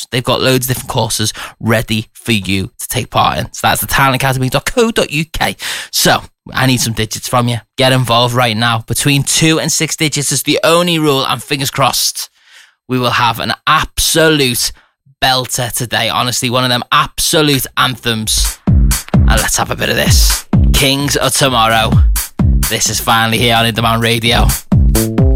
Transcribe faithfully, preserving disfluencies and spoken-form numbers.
They've got loads of different courses ready for you to take part in. So that's the talent academy dot co dot uk. So I need some digits from you. Get involved right now. Between two and six digits is the only rule, and fingers crossed, we will have an absolute belter today. Honestly, one of them absolute anthems. And let's have a bit of this. Kings of Tomorrow. This is finally here on In Demand Radio.